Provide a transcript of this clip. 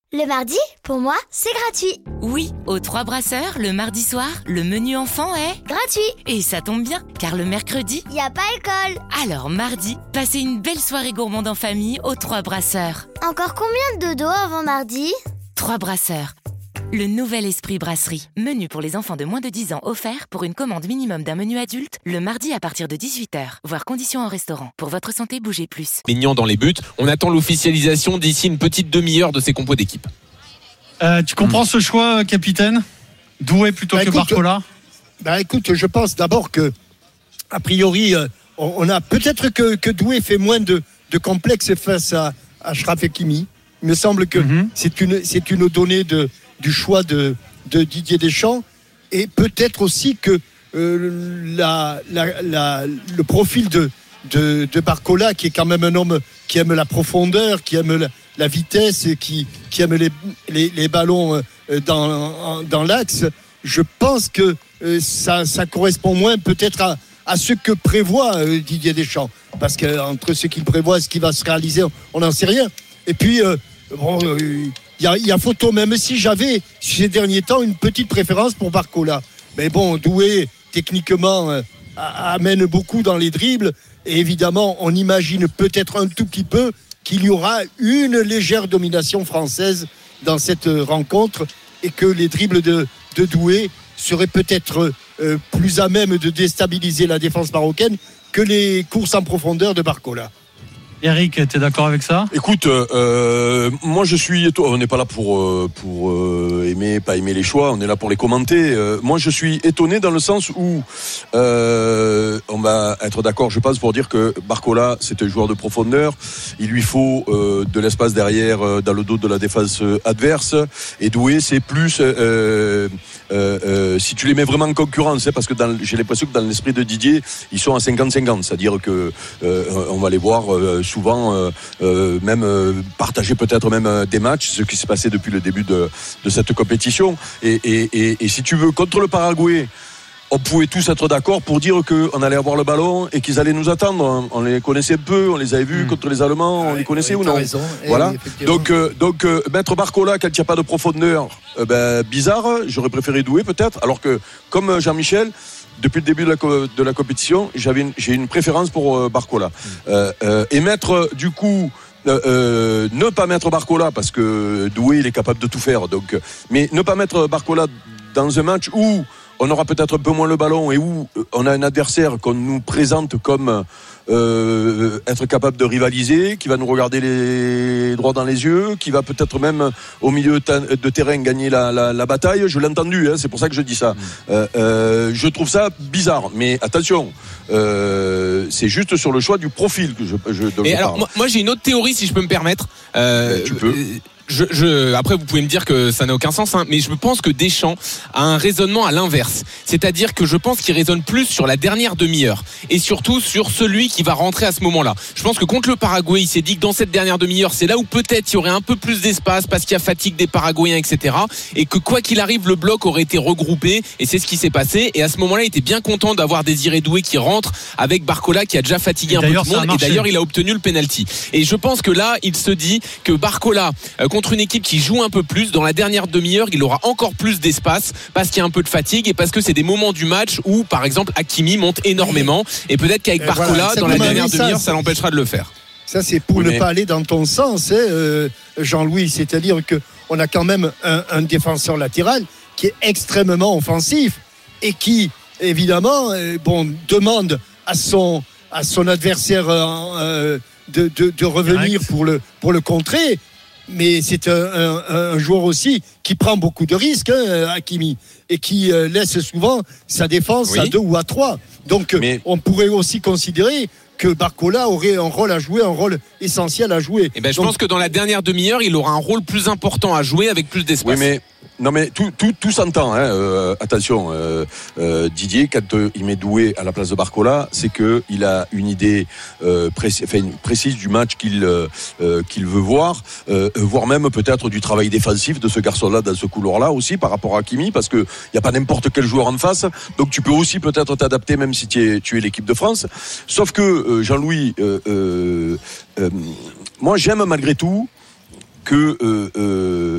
Le mardi, pour moi, c'est gratuit. Oui, aux 3 Brasseurs, le mardi soir, le menu enfant est Gratuit. Et ça tombe bien, car le mercredi... Y a pas alcool. Alors mardi, passez une belle soirée gourmande en famille aux 3 Brasseurs. Encore combien de dodo avant mardi ? 3 Brasseurs. Le nouvel esprit brasserie. Menu pour les enfants de moins de 10 ans offert pour une commande minimum d'un menu adulte le mardi à partir de 18h. Voir conditions en restaurant. Pour votre santé, bougez plus. Mignon dans les buts. On attend l'officialisation d'ici une petite demi-heure de ces compos d'équipe. Tu comprends ce choix, capitaine ? Doué plutôt que Barcola ? Écoute, je pense d'abord que, a priori, on a peut-être que Doué fait moins de complexes face à Achraf Hakimi. Il me semble que c'est une donnée du choix de Didier Deschamps, et peut-être aussi que le profil de Barcola, qui est quand même un homme qui aime la profondeur, qui aime la vitesse, qui aime les ballons dans l'axe. Je pense que ça correspond moins peut-être à ce que prévoit Didier Deschamps, parce qu'entre ce qu'il prévoit et ce qui va se réaliser, on n'en sait rien. Et puis il y a photo, même si j'avais ces derniers temps une petite préférence pour Barcola. Mais bon, Doué techniquement amène beaucoup dans les dribbles, et évidemment on imagine peut-être un tout petit peu qu'il y aura une légère domination française dans cette rencontre, et que les dribbles de Doué seraient peut-être plus à même de déstabiliser la défense marocaine que les courses en profondeur de Barcola. Eric, t'es d'accord avec ça ? Écoute, moi je suis... On n'est pas là pour aimer, pas aimer les choix, on est là pour les commenter. Moi je suis étonné dans le sens où on va être d'accord, je pense, pour dire que Barcola, c'est un joueur de profondeur. Il lui faut de l'espace derrière, dans le dos de la défense adverse. Et Doué, c'est plus... si tu les mets vraiment en concurrence, parce que j'ai l'impression que dans l'esprit de Didier, ils sont à 50-50. C'est-à-dire que on va les voir... souvent même partager peut-être même des matchs, ce qui s'est passé depuis le début de cette compétition, et si tu veux, contre le Paraguay, on pouvait tous être d'accord pour dire qu'on allait avoir le ballon et qu'ils allaient nous attendre. On les connaissait peu, on les avait vus contre les Allemands, on les connaissait ou non ? Raison. Voilà. Donc mettre Barcola quand il n'y a pas de profondeur, bizarre. J'aurais préféré Doué peut-être, alors que comme Jean-Michel, depuis le début de la compétition, j'ai une préférence pour Barcola. Et mettre du coup ne pas mettre Barcola, parce que Doué il est capable de tout faire. Donc, mais ne pas mettre Barcola dans un match où on aura peut-être un peu moins le ballon et où on a un adversaire qu'on nous présente comme être capable de rivaliser, qui va nous regarder les droits dans les yeux, qui va peut-être même au milieu de terrain gagner la bataille. Je l'ai entendu, c'est pour ça que je dis ça. Je trouve ça bizarre, mais attention, c'est juste sur le choix du profil que je alors, moi j'ai une autre théorie, si je peux me permettre. Tu peux. Après vous pouvez me dire que ça n'a aucun sens, mais je pense que Deschamps a un raisonnement à l'inverse, c'est-à-dire que je pense qu'il raisonne plus sur la dernière demi-heure et surtout sur celui qui va rentrer à ce moment-là. Je pense que contre le Paraguay, il s'est dit que dans cette dernière demi-heure, c'est là où peut-être il y aurait un peu plus d'espace parce qu'il y a fatigue des Paraguayens, etc., et que quoi qu'il arrive, le bloc aurait été regroupé, et c'est ce qui s'est passé. Et à ce moment-là, il était bien content d'avoir Désiré Doué qui rentre avec Barcola qui a déjà fatigué un peu tout le monde, et d'ailleurs il a obtenu le penalty. Et je pense que là, il se dit que Barcola contre une équipe qui joue un peu plus, dans la dernière demi-heure, il aura encore plus d'espace parce qu'il y a un peu de fatigue et parce que c'est des moments du match où, par exemple, Hakimi monte énormément, et peut-être qu'avec Barcola, dans la dernière demi-heure, ça l'empêchera de le faire. Ça, c'est pour ne pas aller dans ton sens, Jean-Louis, c'est-à-dire qu'on a quand même un défenseur latéral qui est extrêmement offensif et qui, évidemment, demande à son adversaire de revenir pour le contrer. Mais c'est un joueur aussi qui prend beaucoup de risques, Hakimi, et qui laisse souvent sa défense à 2 ou à 3. Donc on pourrait aussi considérer que Barcola aurait un rôle à jouer, un rôle essentiel à jouer. Et je pense que dans la dernière demi-heure, il aura un rôle plus important à jouer avec plus d'espace. Oui, mais non, mais tout s'entend. Attention, Didier, quand il met Doué à la place de Barcola, c'est que il a une idée précise du match qu'il veut voir, voire même peut-être du travail défensif de ce garçon-là dans ce couloir-là aussi par rapport à Hakimi, parce que il y a pas n'importe quel joueur en face. Donc tu peux aussi peut-être t'adapter même si tu es l'équipe de France. Sauf que Jean-Louis, moi j'aime malgré tout que